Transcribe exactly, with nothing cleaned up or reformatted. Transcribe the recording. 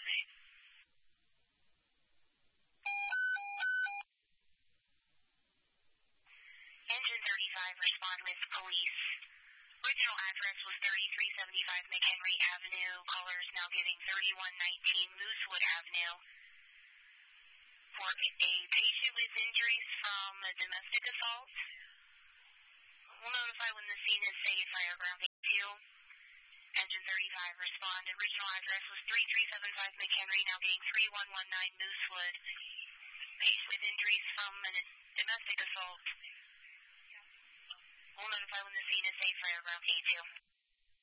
Engine thirty-five, respond with police. Original address was thirty-three seventy-five McHenry Avenue. Caller is now giving thirty-one nineteen Moosewood Avenue. For a patient with injuries from a domestic assault, we'll notify when the scene is safe. Around eight two. Engine thirty-five, respond. Original address was thirty-three seventy-five McHenry, now being thirty-one nineteen Moosewood. Patient with injuries from a domestic assault. We'll notify when the scene is safe. Around eight two.